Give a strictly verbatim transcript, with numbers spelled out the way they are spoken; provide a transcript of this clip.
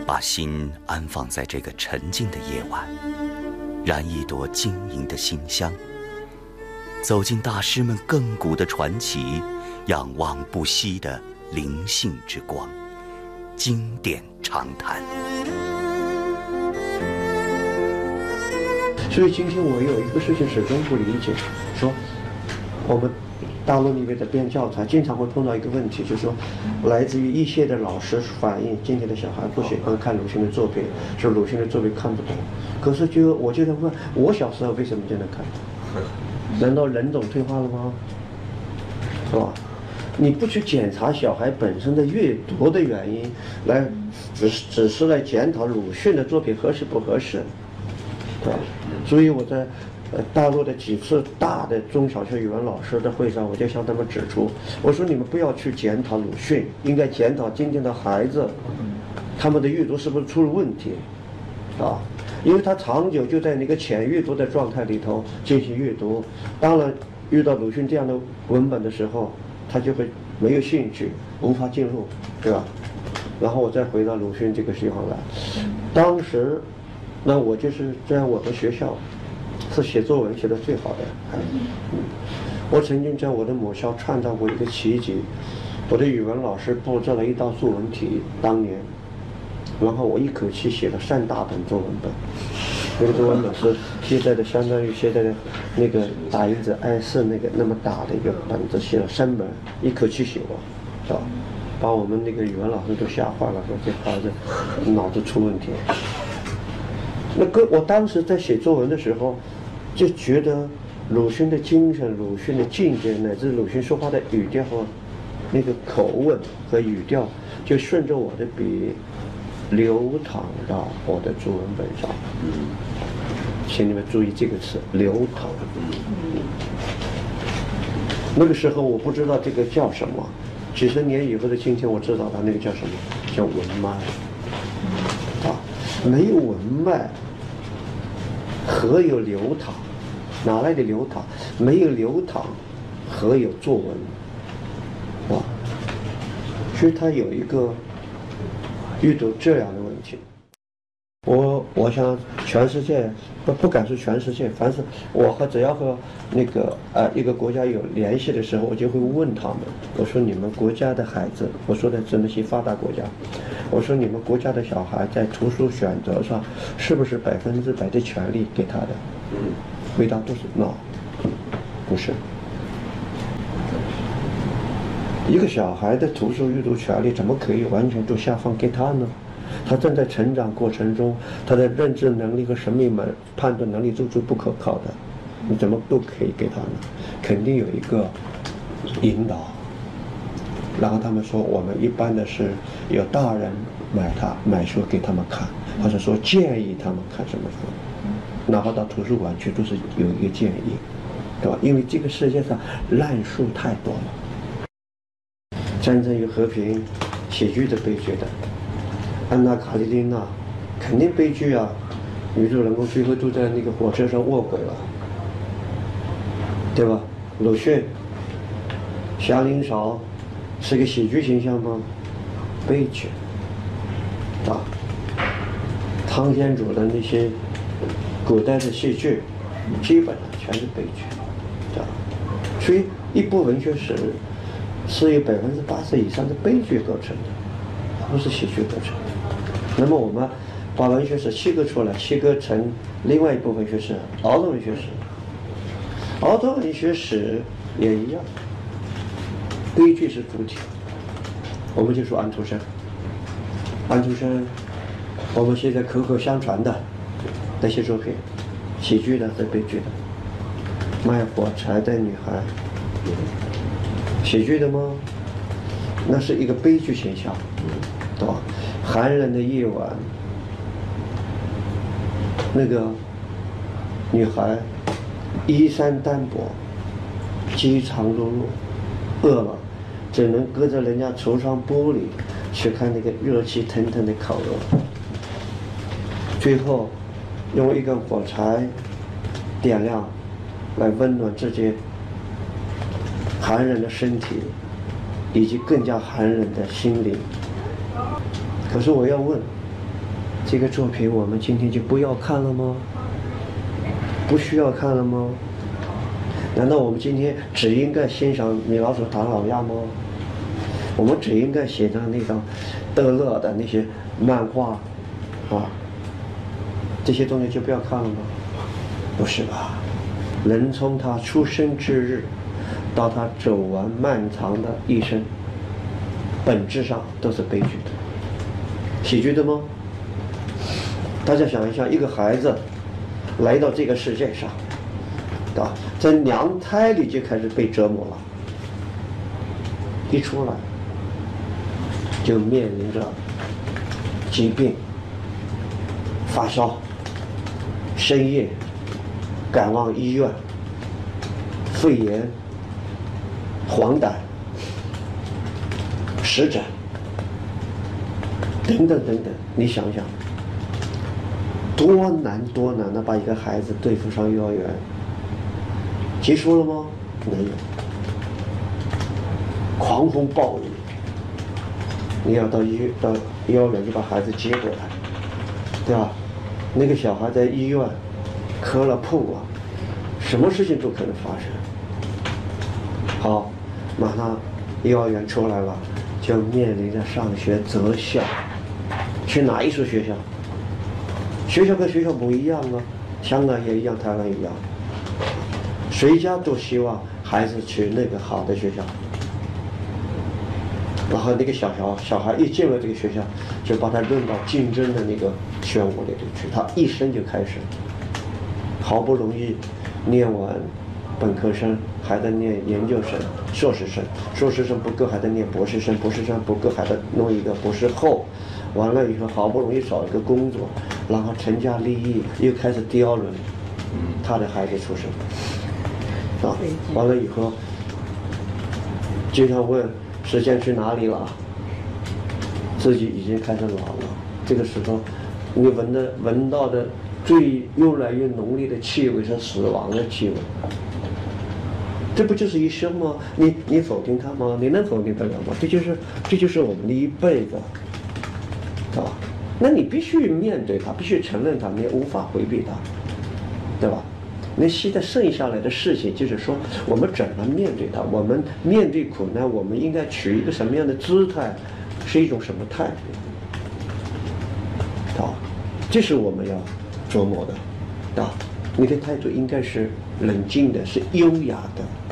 把心安放在这个沉静的夜晚，燃一朵晶莹的馨香，走进大师们亘古的传奇，仰望不息的灵性之光，经典长谈。 所以今天我有一个事情始终不理解，说我们大陆里面的编教材经常会碰到一个问题，就是说来自于一些的老师反映今天的小孩不喜欢看鲁迅的作品，说鲁迅的作品看不懂。可是就我就在问，我小时候为什么就能看懂？难道人种退化了吗？是吧？你不去检查小孩本身的阅读的原因，来只是只是来检讨鲁迅的作品合适不合适，对吧？所以我在呃大陆的几次大的中小学语文老师的会上，我就向他们指出，我说你们不要去检讨鲁迅，应该检讨今天的孩子，他们的阅读是不是出了问题，啊？因为他长久就在那个浅阅读的状态里头进行阅读，当然遇到鲁迅这样的文本的时候，他就会没有兴趣，无法进入，对吧？然后我再回到鲁迅这个地方来，当时，那我就是在我的学校，是写作文写得最好的。嗯，我曾经在我的母校创造过一个奇迹，我的语文老师布置了一道作文题，当年。然后我一口气写了三大本作文本，那个作文本是现在的相当于现在的那个打印子 A 四 那个那么大的一个本子，写了三本，一口气写完，是吧？把我们那个语文老师都吓坏了，说这孩子脑子出问题。那个我当时在写作文的时候，就觉得鲁迅的精神、鲁迅的境界，乃至鲁迅说话的语调和那个口吻和语调，就顺着我的笔流淌到我的作文本上。嗯，请你们注意这个词，流淌。嗯，那个时候我不知道这个叫什么，几十年以后的今天我知道它那个叫什么，叫文脉。啊，没有文脉，何有流淌？哪来的流淌？没有流淌，何有作文？啊，所以它有一个遇到这样的问题。我我想全世界不不敢说全世界，凡是我和只要和那个呃一个国家有联系的时候，我就会问他们，我说你们国家的孩子，我说的是那些发达国家，我说你们国家的小孩在图书选择上是不是百分之百的权利给他的？嗯，回答都是 no， 不是。一个小孩的图书阅读权利怎么可以完全都下放给他呢？他正在成长过程中，他的认知能力和生命们判断能力都是不可靠的，你怎么都可以给他呢？肯定有一个引导。然后他们说，我们一般的是有大人买他买书给他们看，或者说建议他们看什么书，哪怕到图书馆去都是有一个建议，对吧？因为这个世界上烂书太多了。战争与和平，喜剧的悲剧的，安娜卡列尼娜，肯定悲剧啊！女主人公最后都在那个火车上卧轨了，对吧？鲁迅、祥林嫂是个喜剧形象吗？悲剧啊！汤显祖的那些古代的戏剧，基本上全是悲剧，啊！所以一部文学史是由百分之八十以上的悲剧构成的，不是喜剧构成的。那么我们把文学史切割出来，切割成另外一部文学史——儿童文学史。儿童文学史也一样，悲剧是主体。我们就说安徒生，安徒生，我们现在口口相传的那些作品，喜剧的和悲剧的，卖火柴的女孩。喜剧的吗？那是一个悲剧现象，对吧？寒冷的夜晚，那个女孩衣衫单薄，饥肠辘辘，饿了，只能隔着人家橱窗玻璃去看那个热气腾腾的烤肉。最后，用一根火柴点亮，来温暖自己寒冷的身体，以及更加寒冷的心灵。可是我要问， 这个作品我们今天就不要看了吗？不需要看了吗？难道我们今天只应该欣赏米老鼠唐老鸭吗？我们只应该欣赏那种德勒的那些漫画啊，这些东西就不要看了吗？不是吧？人从他出生之日到他走完漫长的一生，本质上都是悲剧的、喜剧的吗？大家想一下，一个孩子来到这个世界上，啊，在娘胎里就开始被折磨了，一出来就面临着疾病、发烧、深夜赶往医院、肺炎、黄疸、湿疹等等等等，你想想，多难多难的把一个孩子对付上幼儿园。结束了吗？没有，狂风暴雨，你要到医到幼儿园就把孩子接过来，对吧？那个小孩在医院磕了碰了，什么事情都可能发生。好，马上幼儿园出来了，就面临着上学择校，去哪一所学校？学校跟学校不一样啊，香港也一样，台湾也一样。谁家都希望孩子去那个好的学校，然后那个小小小孩一进了这个学校，就把他扔到竞争的那个漩涡里头去，他一生就开始，好不容易念完本科生，还在念研究生、硕士生，硕士生不够还在念博士生，博士生不够还在弄一个博士后，完了以后好不容易找一个工作，然后成家立业，又开始第二轮，他的孩子出生。啊，完了以后，经常问时间去哪里了，自己已经开始老了。这个时候，你闻的闻到的最越来越浓烈的气味是死亡的气味。这不就是一生吗？你你否定它吗？你能否定得了吗？这就是这就是我们的一辈子，啊，那你必须面对它，必须承认它，你也无法回避它，对吧？那现在剩下来的事情就是说，我们怎么面对它？我们面对苦难，我们应该取一个什么样的姿态？是一种什么态度？啊，这是我们要琢磨的，啊，你的态度应该是冷静的，是优雅的。